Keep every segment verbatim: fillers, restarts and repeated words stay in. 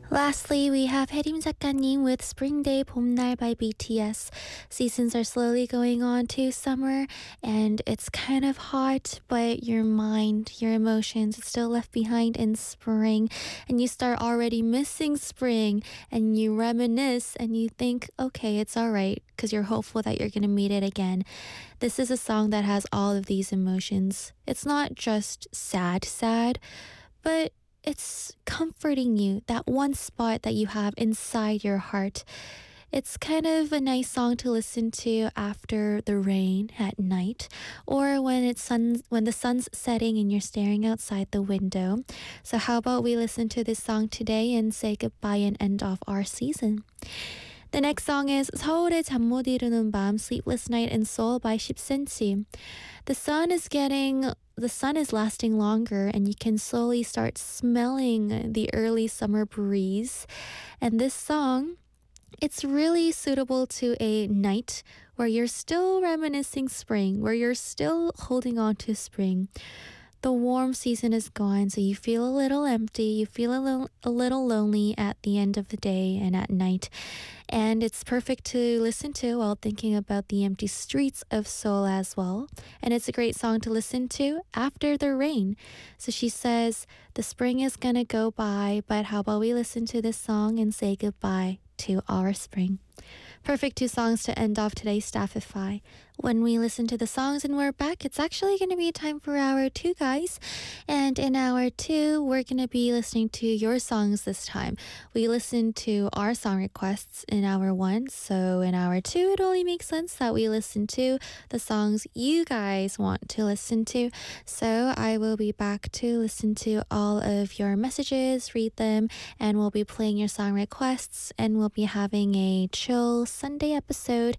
Lastly, we have 혜림 작가님 with Spring Day 봄날 by B T S. Seasons are slowly going on to summer and it's kind of hot, but your mind, your emotions, it's still left behind in spring and you start already missing spring and you reminisce and you think, okay, it's all right because you're hopeful that you're going to meet it again. This is a song that has all of these emotions. It's not just sad, sad, but it's comforting you, that one spot that you have inside your heart. It's kind of a nice song to listen to after the rain at night or when it's sun when the sun's setting and you're staring outside the window. So how about we listen to this song today and say goodbye and end off our season. The next song is 서울의 잠 못 이루는 밤, Sleepless Night in Seoul by 십 센티. The sun is getting the sun is lasting longer and you can slowly start smelling the early summer breeze. And this song, it's really suitable to a night where you're still reminiscing spring, where you're still holding on to spring. The warm season is gone, so you feel a little empty, you feel a little, a little lonely at the end of the day and at night. And it's perfect to listen to while thinking about the empty streets of Seoul as well. And it's a great song to listen to after the rain. So she says, the spring is gonna go by, but how about we listen to this song and say goodbye to our spring. Perfect two songs to end off today's Staffify. When we listen to the songs and we're back, it's actually going to be time for hour two, guys. And in hour two, we're going to be listening to your songs this time. We listened to our song requests in hour one, so in hour two, it only makes sense that we listen to the songs you guys want to listen to. So I will be back to listen to all of your messages, read them, and we'll be playing your song requests, and we'll be having a chill Sunday episode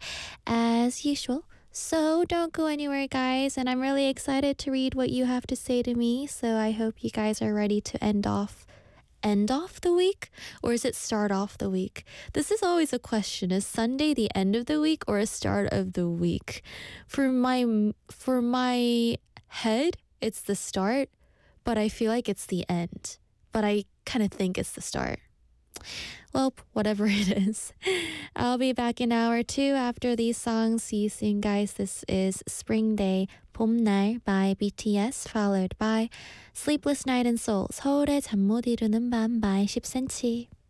as usual. So don't go anywhere, guys, and I'm really excited to read what you have to say to me, so I hope you guys are ready to end off end off the week, or is it start off the week? This is always a question. Is Sunday the end of the week or a start of the week? For my for my head, it's the start, but I feel like it's the end. But I kind of think it's the start. Well, whatever it is. I'll be back in hour two after these songs. See you soon, guys. This is Spring Day 봄날 by B T S, followed by Sleepless Night in Seoul, 서울의 잠 못 이루는 밤 by 십 센티.